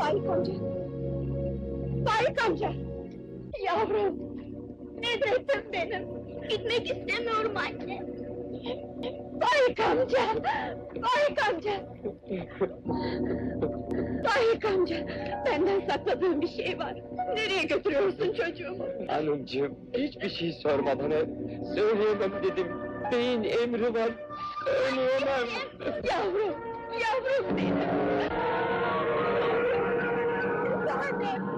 Faik amca! Faik amca! Yavrum! Nedret'im benim! Gitmek istemiyorum anne! Faik amca! Faik amca! Faik amca! Benden sakladığın bir şey var! Nereye götürüyorsun çocuğumu? Hanımcığım, hiçbir şey sorma bana. Söyleyemem dedim. Beyin emri var. Söyleyemem. Yavrum! Yavrum benim! Anne!